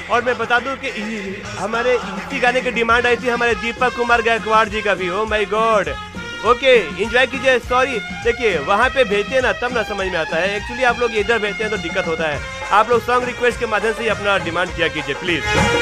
और मैं बता दूं कि हमारे इसी गाने की डिमांड आई थी हमारे दीपक कुमार गायकवाड़ जी का भी। Oh my God. Okay, enjoy कीजिए। सॉरी, देखिए वहाँ पे भेजते हैं ना तब ना समझ में आता है। एक्चुअली आप लोग इधर भेजते हैं तो दिक्कत होता है। आप लोग सॉन्ग रिक्वेस्ट के माध्यम से ही अपना डिमांड किया कीजिए प्लीज।